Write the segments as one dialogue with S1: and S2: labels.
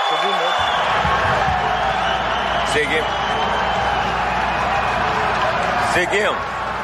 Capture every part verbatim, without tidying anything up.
S1: Seguimos. Seguimos. Seguimos.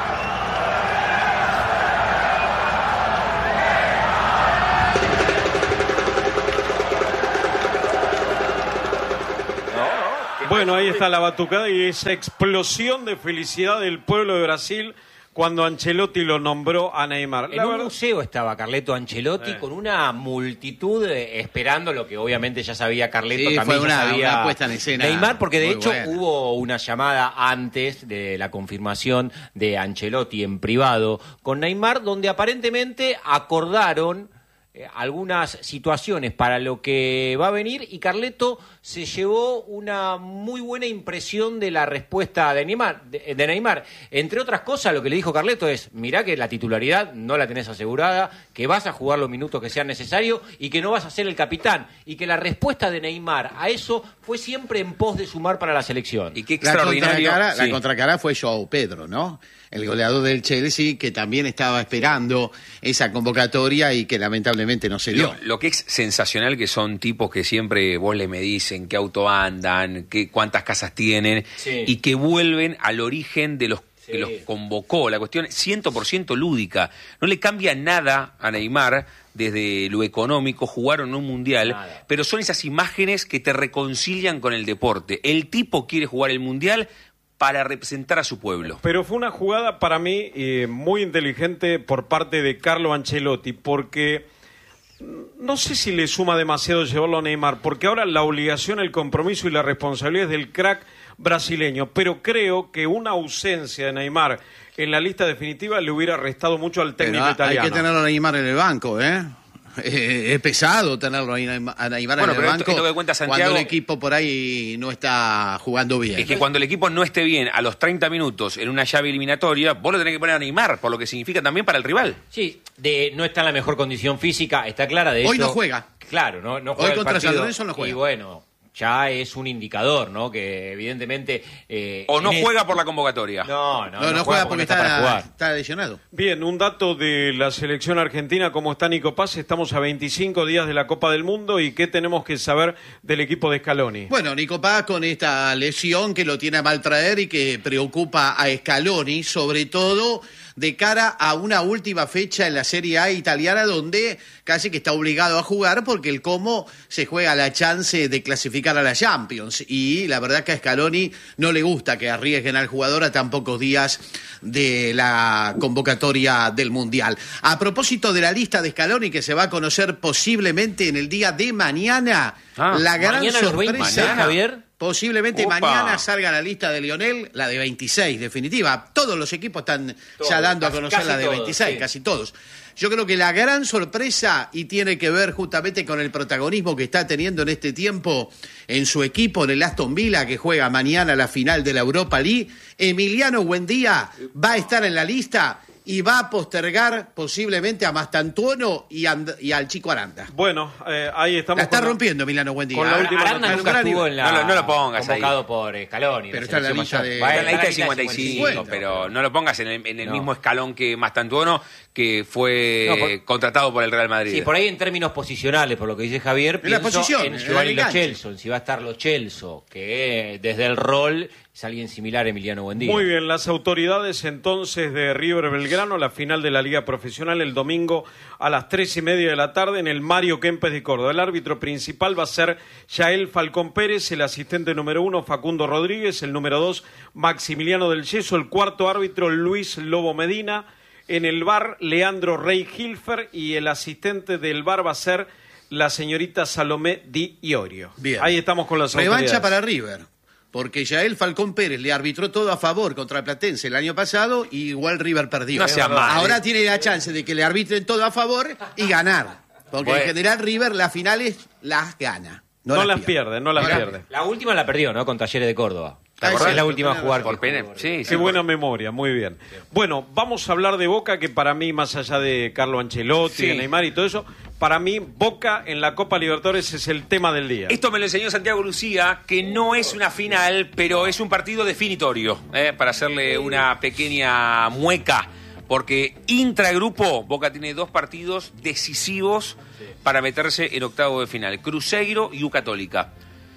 S2: Bueno, ahí está la batucada y esa explosión de felicidad del pueblo de Brasil cuando Ancelotti lo nombró a Neymar.
S3: En
S2: la
S3: un
S2: verdad...
S3: museo estaba Carleto Ancelotti eh. con una multitud eh, esperando lo que obviamente ya sabía Carleto,
S4: sí,
S3: también
S4: fue una,
S3: ya sabía
S4: una puesta en escena
S3: Neymar, porque de
S4: muy
S3: hecho
S4: buena.
S3: hubo una llamada antes de la confirmación de Ancelotti en privado con Neymar, donde aparentemente acordaron eh, algunas situaciones para lo que va a venir y Carleto se llevó una muy buena impresión de la respuesta de Neymar, de, de Neymar. Entre otras cosas, lo que le dijo Carleto es, mirá que la titularidad no la tenés asegurada, que vas a jugar los minutos que sean necesarios y que no vas a ser el capitán. Y que la respuesta de Neymar a eso fue siempre en pos de sumar para la selección.
S4: Y qué extraordinario. La contracara, sí. la contracara fue João Pedro, ¿no? El goleador del Chelsea, que también estaba esperando esa convocatoria y que lamentablemente no se dio.
S5: Lo, lo que es sensacional que son tipos que siempre vos le medís en qué auto andan, qué, cuántas casas tienen, sí. y que vuelven al origen de los sí. que los convocó. La cuestión es cien por ciento lúdica. No le cambia nada a Neymar desde lo económico, jugaron un mundial, nada. Pero son esas imágenes que te reconcilian con el deporte. El tipo quiere jugar el mundial para representar a su pueblo.
S2: Pero fue una jugada para mí eh, muy inteligente por parte de Carlo Ancelotti, porque no sé si le suma demasiado llevarlo a Neymar, porque ahora la obligación, el compromiso y la responsabilidad es del crack brasileño, pero creo que una ausencia de Neymar en la lista definitiva le hubiera restado mucho al técnico
S4: pero
S2: italiano.
S4: Hay que tenerlo a Neymar en el banco, ¿eh? Eh, es pesado tenerlo ahí a Neymar bueno, en el banco
S5: esto, esto que Santiago,
S4: cuando el equipo por ahí no está jugando bien.
S5: Es que cuando el equipo no esté bien a los treinta minutos en una llave eliminatoria, vos lo tenés que poner a Neymar, por lo que significa también para el rival.
S3: Sí, de, no está en la mejor condición física, está clara. De
S4: Hoy
S3: hecho,
S4: no juega.
S3: Claro, no, no juega
S4: Hoy contra San Lorenzo no juega.
S3: Y bueno, ya es un indicador, ¿no? Que evidentemente... Eh,
S5: o no
S3: es...
S5: juega por la convocatoria.
S3: No, no,
S4: no, no, no juega porque, porque está, está lesionado.
S2: Bien, un dato de la selección argentina, ¿cómo está Nico Paz? Estamos a veinticinco días de la Copa del Mundo y ¿qué tenemos que saber del equipo de Scaloni?
S4: Bueno, Nico Paz con esta lesión que lo tiene a mal traer y que preocupa a Scaloni, sobre todo de cara a una última fecha en la Serie A italiana donde casi que está obligado a jugar porque el Como se juega la chance de clasificar a la Champions y la verdad que a Scaloni no le gusta que arriesguen al jugador a tan pocos días de la convocatoria del Mundial. A propósito de la lista de Scaloni que se va a conocer posiblemente en el día de mañana,
S3: ah,
S4: la gran
S3: mañana
S4: sorpresa,
S3: mañana, Javier.
S4: Posiblemente
S5: Opa.
S4: mañana salga la lista de Lionel, la de veintiséis, definitiva. Todos los equipos están todos, ya dando a conocer la de todos, veintiséis, sí. Casi todos. Yo creo que la gran sorpresa, y tiene que ver justamente con el protagonismo que está teniendo en este tiempo en su equipo, en el Aston Villa, que juega mañana la final de la Europa League, Emiliano Buendía va a estar en la lista y va a postergar posiblemente a Mastantuono y, and- y al Chico Aranda.
S2: Bueno, eh, ahí estamos.
S4: La está
S2: con
S4: rompiendo Emiliano Buendía.
S2: Con la última
S3: Aranda nunca estuvo en la...
S5: No lo, no lo pongas
S3: convocado
S5: ahí.
S3: por Scaloni.
S4: Pero está en la lista de...
S5: Va en la lista de cincuenta y cinco,
S4: bueno,
S5: pero no lo pongas en el, en el
S3: no.
S5: mismo escalón que Mastantuono, que fue
S3: no, por...
S5: contratado por el Real Madrid.
S3: Sí, por ahí en términos posicionales, por lo que dice Javier,
S4: en
S3: pienso
S4: la posición,
S3: en
S4: en
S3: Giovanni Lo
S4: el
S3: Celso, si va a estar Lo Celso, que desde el rol es alguien similar a Emiliano Buendía.
S2: Muy bien, las autoridades entonces de River Belgrano, la final de la Liga Profesional el domingo a las tres y media de la tarde en el Mario Kempes de Córdoba. El árbitro principal va a ser Yael Falcón Pérez, el asistente número uno Facundo Rodríguez, el número dos Maximiliano del Yeso, el cuarto árbitro Luis Lobo Medina, en el V A R Leandro Rey Hilfer y el asistente del V A R va a ser la señorita Salomé Di Iorio.
S4: Bien.
S2: Ahí estamos con las
S4: Revancha
S2: autoridades.
S4: para River. Porque Yael Falcón Pérez le arbitró todo a favor contra Platense el año pasado y igual River perdió.
S5: No sea mal.
S4: Ahora tiene la chance de que le arbitren todo a favor y ganar. Porque
S5: bueno.
S4: en general River las finales las gana.
S2: No,
S4: No,
S2: no
S4: las,
S2: las pierde, pierde no las
S4: no
S2: pierde.
S4: las...
S3: La última la perdió, ¿no? Con Talleres de Córdoba.
S4: Ah,
S3: Es
S4: sí,
S3: la última a jugar
S5: por pena. Sí,
S2: Qué
S5: sí,
S2: buena
S5: por...
S2: memoria, muy bien. Bueno, vamos a hablar de Boca, que para mí, más allá de Carlo Ancelotti,
S5: Sí.
S2: de Neymar y todo eso, para mí Boca en la Copa Libertadores es el tema del día.
S5: Esto me lo enseñó Santiago Lucía, que no es una final, pero es un partido definitorio, ¿eh? Para hacerle una pequeña mueca Porque intragrupo, Boca tiene dos partidos decisivos sí. para meterse en octavo de final. Cruzeiro y U Católica.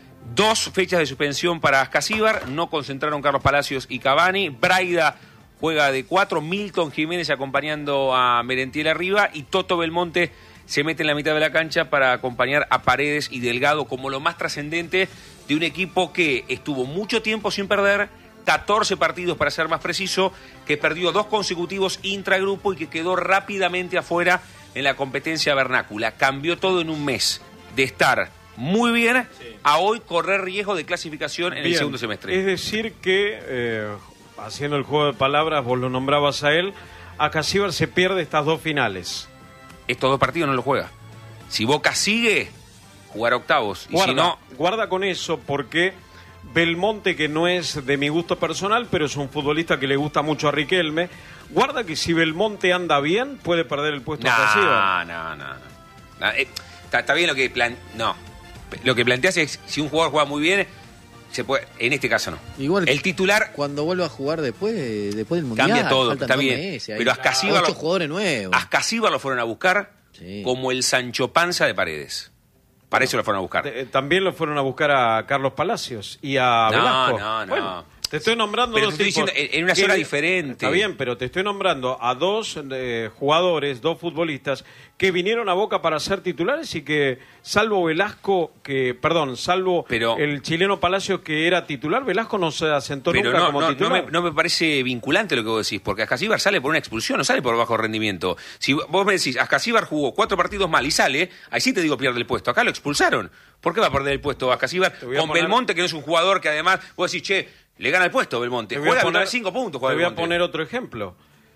S5: Dos fechas de suspensión para Ascasíbar, no concentraron Carlos Palacios y Cavani. Braida juega de cuatro, Milton Jiménez acompañando a Merentiel arriba y Toto Belmonte se mete en la mitad de la cancha para acompañar a Paredes y Delgado como lo más trascendente de un equipo que estuvo mucho tiempo sin perder, catorce partidos para ser más preciso, que perdió dos consecutivos intragrupo y que quedó rápidamente afuera en la competencia vernácula. Cambió todo en un mes de estar muy bien sí. a hoy correr riesgo de clasificación en bien. el segundo semestre.
S2: Es decir que, eh, haciendo el juego de palabras, vos lo nombrabas a él, Ascasíbar se pierde estas dos finales.
S5: Estos dos partidos no los juega. Si Boca sigue, jugará octavos.
S2: Guarda,
S5: y si no...
S2: guarda con eso porque Belmonte, que no es de mi gusto personal, pero es un futbolista que le gusta mucho a Riquelme, guarda que si Belmonte anda bien, puede perder el puesto
S5: no,
S2: a Ascasíbar.
S5: No, no, no. no. Eh, está, está bien lo que plan... No. Lo que planteas es, si un jugador juega muy bien, se puede, en este caso no.
S1: Igual
S5: el titular
S1: cuando vuelva a jugar después, después del mundial,
S5: cambia todo, está bien.
S1: Meses,
S5: pero Ascasíbar
S1: ocho lo, jugadores nuevos.
S5: Ascasíbar lo fueron a buscar sí. como el Sancho Panza de Paredes. Para eso lo fueron a buscar.
S2: Eh, también lo fueron a buscar a Carlos Palacios y a
S5: no,
S2: Velasco.
S5: No, no,
S2: bueno, te estoy nombrando
S5: pero
S2: dos
S5: te estoy
S2: tipos
S5: diciendo, en una zona diferente.
S2: Está bien, pero te estoy nombrando a dos eh, jugadores, dos futbolistas que vinieron a Boca para ser titulares y que, salvo Velasco, que perdón, salvo
S5: pero,
S2: el chileno Palacios que era titular, Velasco no se asentó
S5: pero
S2: nunca
S5: no,
S2: como
S5: no,
S2: titular.
S5: No me, no me parece vinculante lo que vos decís, porque Ascasíbar sale por una expulsión, no sale por bajo rendimiento. Si vos me decís, Ascasíbar jugó cuatro partidos mal y sale, ahí sí te digo pierde el puesto. Acá lo expulsaron. ¿Por qué va a perder el puesto Ascasíbar con poner... Belmonte, que no es un jugador que además, vos decís, che, le gana el puesto Belmonte? Juega poner cinco puntos. Juega
S2: te voy
S5: Belmonte.
S2: a poner otro ejemplo.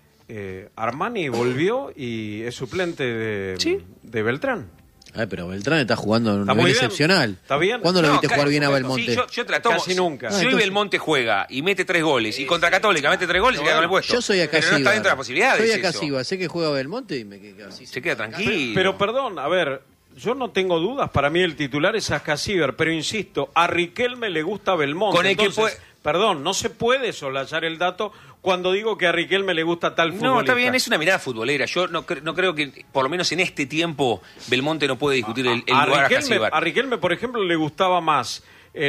S2: Eh, Armani volvió y es suplente de,
S5: ¿Sí?
S2: de Beltrán.
S1: Ay, pero Beltrán está jugando en un
S2: está
S1: nivel
S2: bien.
S1: excepcional.
S2: ¿Está bien?
S1: ¿Cuándo lo
S5: no,
S1: viste
S5: claro,
S1: jugar bien a Belmonte?
S5: Sí, yo, yo te la tomo.
S2: Casi nunca.
S5: Si
S1: ah,
S5: hoy
S1: entonces...
S5: Belmonte juega y mete tres goles y contra Católica mete tres goles, no, se queda con el puesto.
S1: Yo soy Ascasíbar.
S5: Pero no está dentro de las posibilidades.
S1: Soy Ascasíbar, sé que juega Belmonte y me quedo así.
S5: Se queda tranquilo.
S2: Pero, pero perdón, a ver, yo no tengo dudas, para mí el titular es Ascasíbar, pero insisto, a Riquelme le gusta Belmonte.
S5: Con el
S2: Entonces,
S5: que puede...
S2: Perdón, no se puede soslayar el dato cuando digo que a Riquelme le gusta tal futbolista.
S5: No, está bien, es una mirada futbolera. Yo no, cre no creo que, por lo menos en este tiempo, Belmonte no puede discutir el, el
S2: a,
S5: lugar
S2: a
S5: a
S2: Riquelme,
S5: Ascasíbar.
S2: a Riquelme, por ejemplo, le gustaba más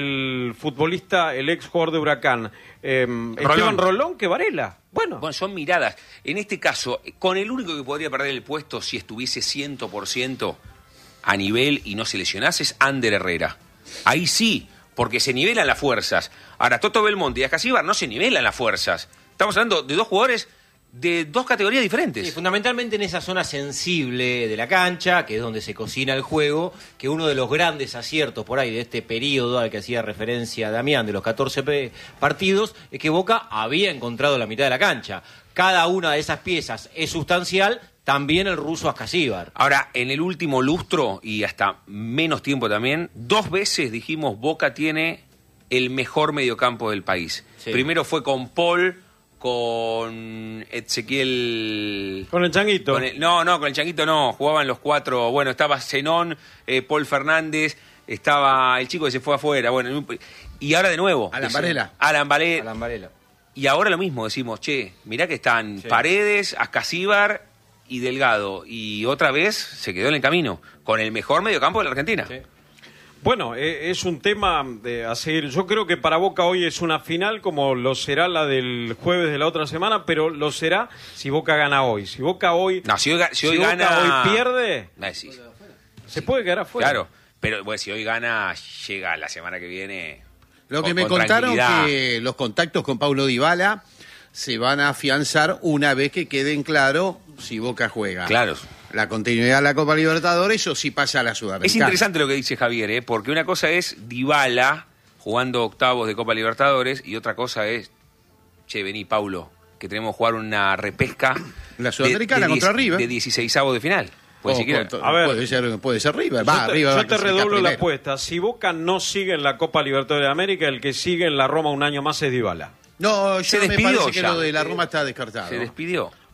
S2: el futbolista, el ex jugador de Huracán, eh, Esteban Rolón, que Varela. Bueno.
S5: bueno, son miradas. En este caso, con el único que podría perder el puesto si estuviese cien por ciento a nivel y no se lesionase es Ander Herrera. Ahí sí, porque se nivelan las fuerzas. Ahora, Toto Belmonte y Ascasíbar no se nivelan las fuerzas. Estamos hablando de dos jugadores de dos categorías diferentes.
S3: Sí, fundamentalmente en esa zona sensible de la cancha, que es donde se cocina el juego, que uno de los grandes aciertos por ahí de este periodo al que hacía referencia Damián, de los catorce partidos, es que Boca había encontrado la mitad de la cancha. Cada una de esas piezas es sustancial, también el ruso Ascasíbar.
S5: Ahora, en el último lustro, y hasta menos tiempo también, dos veces dijimos Boca tiene el mejor mediocampo del país. Sí. Primero fue con Paul, con Ezequiel...
S2: Con el Changuito.
S5: Con el, no, no, con el Changuito no, jugaban los cuatro, bueno, estaba Zenón, eh, Paul Fernández, estaba el chico que se fue afuera, bueno, y ahora de nuevo.
S4: Alan Varela.
S5: Alan Varela.
S3: Alan Varela.
S5: Y ahora lo mismo, decimos, che, mirá que están sí. Paredes, Ascasíbar y Delgado, y otra vez se quedó en el camino, con el mejor mediocampo de la Argentina.
S2: Sí. Bueno, eh, es un tema de a seguir. Yo creo que para Boca hoy es una final, como lo será la del jueves de la otra semana, pero lo será si Boca gana hoy. Si Boca hoy,
S5: no, si hoy, si hoy
S2: si
S5: gana,
S2: Boca hoy pierde,
S5: no, sí.
S2: se puede quedar afuera.
S5: Claro, pero bueno, si hoy gana, llega la semana que viene.
S4: Lo que
S5: con,
S4: me
S5: con
S4: contaron que los contactos con Paulo Dybala se van a afianzar una vez que queden claro si Boca juega.
S5: Claro.
S4: La continuidad de la Copa Libertadores o si pasa a la Sudamericana.
S5: Es interesante lo que dice Javier, ¿eh? Porque una cosa es Dybala jugando octavos de Copa Libertadores y otra cosa es, che, vení, Paulo, que tenemos que jugar una repesca
S4: la Sudamericana
S5: de, de
S4: contra
S5: diez,
S4: River.
S5: De dieciseisavos de final.
S4: Pues oh, siquiera, a ver, puede ser, puede ser River. Va,
S2: yo te,
S4: River
S2: yo te redoblo la apuesta. Si Boca no sigue en la Copa Libertadores de América, el que sigue en la Roma un año más es Dybala.
S4: No, yo
S5: se
S4: me
S5: despidió
S4: parece
S5: ya.
S4: que lo de la Roma está descartado.
S5: Se despidió.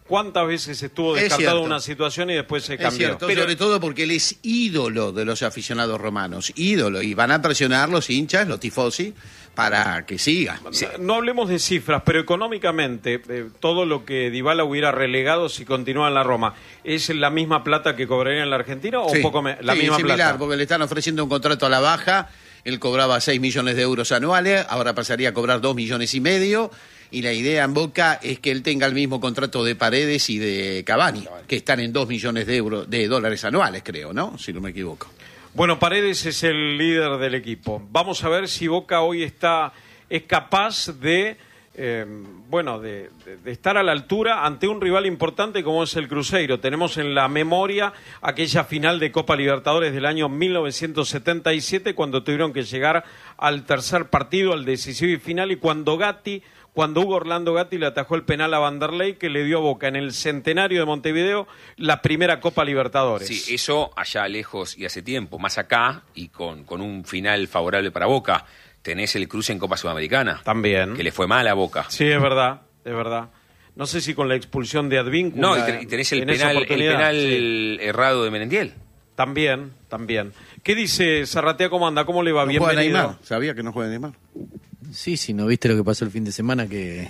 S2: ¿Cuántas veces estuvo
S4: Es
S2: descartado
S4: cierto.
S2: una situación y después se
S4: Es
S2: cambió?
S4: cierto,
S2: Pero-
S4: sobre todo porque él es ídolo de los aficionados romanos, ídolo, y van a presionar los hinchas, los tifosi, para que siga.
S2: No hablemos de cifras, pero económicamente, eh, todo lo que Dybala hubiera relegado si continúa en la Roma, ¿es la misma plata que cobraría en la Argentina o
S4: Sí,
S2: un poco me- la
S4: sí,
S2: misma
S4: similar,
S2: plata?
S4: porque le están ofreciendo un contrato a la baja, él cobraba seis millones de euros anuales, ahora pasaría a cobrar dos millones y medio, y la idea en Boca es que él tenga el mismo contrato de Paredes y de Cavani, que están en dos millones de euros, de dólares anuales, creo, ¿no? Si no me equivoco.
S2: Bueno, Paredes es el líder del equipo. Vamos a ver si Boca hoy está es capaz de eh, bueno de, de- de estar a la altura ante un rival importante como es el Cruzeiro. Tenemos en la memoria aquella final de Copa Libertadores del año mil novecientos setenta y siete cuando tuvieron que llegar al tercer partido, al decisivo y final, y cuando Gatti cuando Hugo Orlando Gatti le atajó el penal a Vanderlei que le dio a Boca en el centenario de Montevideo la primera Copa Libertadores.
S5: Sí, eso allá lejos y hace tiempo. Más acá, y con, con un final favorable para Boca, tenés el cruce en Copa Sudamericana.
S2: También.
S5: Que le fue mal a Boca.
S2: Sí, es verdad, es verdad. No sé si con la expulsión de Advíncula.
S5: No, y ten- y tenés el
S2: en esa
S5: penal, el
S2: oportunidad,
S5: penal
S2: sí.
S5: errado de Merentiel.
S2: También, también. ¿Qué dice Zarratea? ¿Cómo anda? ¿Cómo le va?
S4: No juega
S2: Bienvenido.
S4: Neymar, sabía que no juega Neymar.
S1: Sí, sí, ¿no viste lo que pasó el fin de semana? Que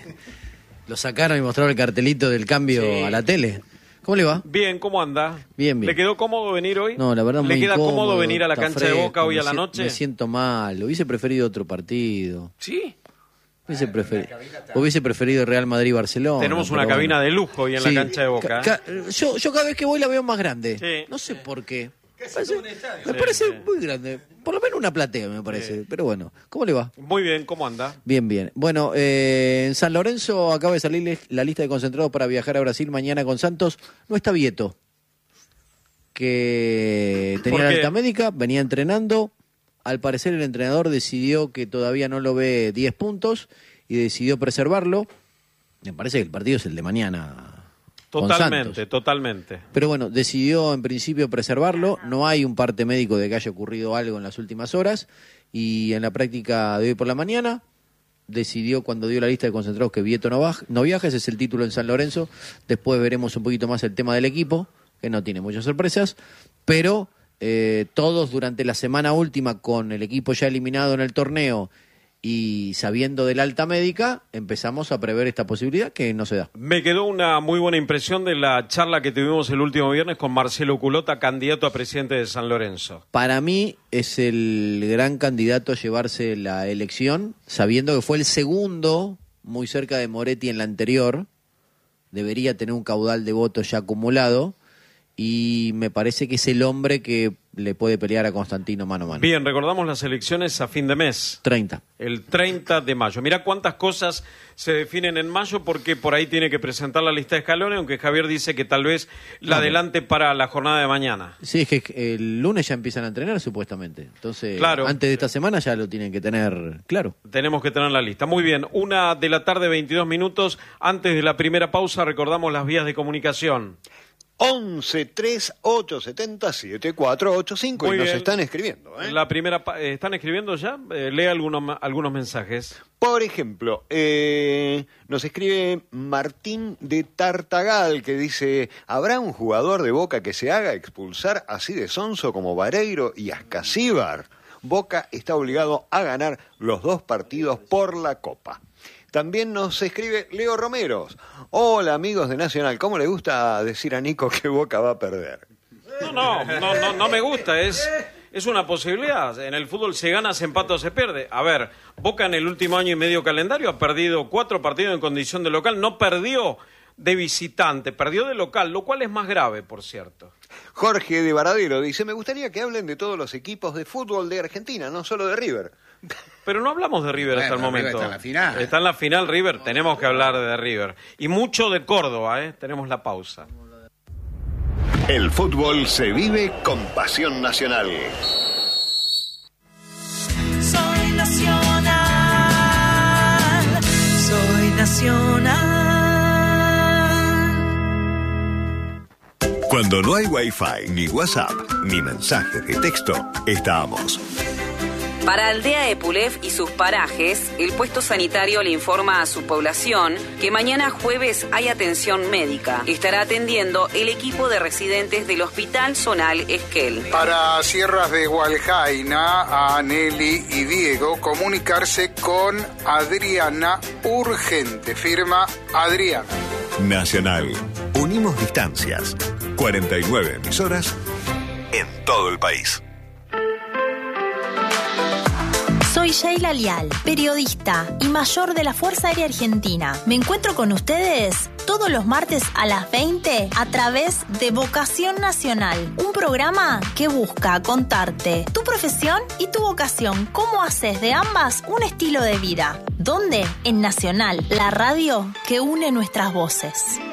S1: lo sacaron y mostraron el cartelito del cambio
S2: Sí.
S1: a la tele. ¿Cómo le va?
S2: Bien, ¿cómo anda?
S1: Bien, bien.
S2: ¿Le quedó cómodo venir hoy?
S1: No, la verdad
S2: ¿Le
S1: muy
S2: queda cómodo
S1: incómodo,
S2: venir a la
S1: está
S2: cancha de
S1: fresco,
S2: Boca hoy
S1: me
S2: a la
S1: si-
S2: noche?
S1: Me siento mal, hubiese preferido otro partido.
S5: ¿Sí?
S1: Hubiese, prefer- hubiese preferido Real Madrid-Barcelona.
S2: Tenemos
S1: pero
S2: una cabina
S1: bueno.
S2: de lujo hoy en
S1: Sí,
S2: la cancha de Boca.
S1: ca- ca- yo, yo cada vez que voy la veo más grande.
S2: Sí.
S1: No sé por qué. Me parece, me parece muy grande. Por lo menos una platea, me parece. Pero bueno, ¿cómo le va?
S2: Muy bien, ¿cómo anda?
S1: Bien, bien. Bueno, eh, en San Lorenzo acaba de salir la lista de concentrados para viajar a Brasil mañana con Santos. No está Vieto, que tenía
S2: ¿Por
S1: la
S2: qué?
S1: alta médica, venía entrenando. Al parecer el entrenador decidió que todavía no lo ve diez puntos y decidió preservarlo. Me parece que el partido es el de mañana. con
S2: Totalmente,
S1: Santos.
S2: totalmente.
S1: Pero bueno, decidió en principio preservarlo. No hay un parte médico de que haya ocurrido algo en las últimas horas. Y en la práctica de hoy por la mañana decidió, cuando dio la lista de concentrados, que Vieto no, baj- no viaja. Ese es el título en San Lorenzo. Después veremos un poquito más el tema del equipo, que no tiene muchas sorpresas. Pero eh, todos durante la semana última, con el equipo ya eliminado en el torneo y sabiendo del alta médica, empezamos a prever esta posibilidad que no se da.
S2: Me quedó una muy buena impresión de la charla que tuvimos el último viernes con Marcelo Culota, candidato a presidente de San Lorenzo.
S1: Para mí es el gran candidato a llevarse la elección, sabiendo que fue el segundo, muy cerca de Moretti en la anterior. Debería tener un caudal de votos ya acumulado. Y me parece que es el hombre que le puede pelear a Constantino mano a mano.
S2: Bien, recordamos las elecciones a fin de mes.
S1: treinta.
S2: El treinta de mayo. Mirá cuántas cosas se definen en mayo, porque por ahí tiene que presentar la lista de escalones, aunque Javier dice que tal vez la
S1: Claro.
S2: adelante para la jornada de mañana.
S1: Sí, es que el lunes ya empiezan a entrenar supuestamente. Entonces,
S2: Claro.
S1: antes de esta semana ya lo tienen que tener claro.
S2: Tenemos que tener la lista. Muy bien, una de la tarde, veintidós minutos. Antes de la primera pausa, recordamos las vías de comunicación.
S6: once tres ocho siete siete cuatro ocho cinco
S2: Muy
S6: y nos
S2: bien.
S6: están escribiendo. ¿eh?
S2: La primera pa- eh, ¿Están escribiendo ya? Eh, lee algunos, ma- algunos mensajes.
S6: Por ejemplo, eh, nos escribe Martín de Tartagal que dice: ¿habrá un jugador de Boca que se haga expulsar así de sonso como Vareiro y Ascasíbar? Boca está obligado a ganar los dos partidos por la Copa. También nos escribe Leo Romeros. Hola amigos de Nacional, ¿cómo le gusta decir a Nico que Boca va a perder?
S2: No, no, no, no, no me gusta, es, es una posibilidad. En el fútbol se gana, se empata o se pierde. A ver, Boca en el último año y medio calendario ha perdido cuatro partidos en condición de local, no perdió de visitante, perdió de local, lo cual es más grave, por cierto.
S6: Jorge de Varadero dice: me gustaría que hablen de todos los equipos de fútbol de Argentina, no solo de River.
S2: Pero no hablamos de River hasta el
S4: Bueno, River
S2: momento.
S4: está en la final.
S2: Está en la final River, tenemos que hablar de River. Y mucho de Córdoba, ¿eh? Tenemos la pausa.
S6: El fútbol se vive con pasión nacional.
S7: Soy nacional, soy nacional.
S8: Cuando no hay Wi-Fi, ni WhatsApp, ni mensajes de texto, estamos. Para Aldea Epulef y sus parajes, el puesto sanitario le informa a su población que mañana jueves hay atención médica. Estará atendiendo el equipo de residentes del Hospital Zonal Esquel.
S9: Para Sierras de Hualjaina, a Nelly y Diego, comunicarse con Adriana urgente. Firma Adriana.
S10: Nacional. Unimos distancias. cuarenta y nueve emisoras en todo el país.
S11: Soy Sheila Lial, periodista y mayor de la Fuerza Aérea Argentina. Me encuentro con ustedes todos los martes a las veinte a través de Vocación Nacional, un programa que busca contarte tu profesión y tu vocación, cómo haces de ambas un estilo de vida. ¿Dónde? En Nacional, la radio que une nuestras voces.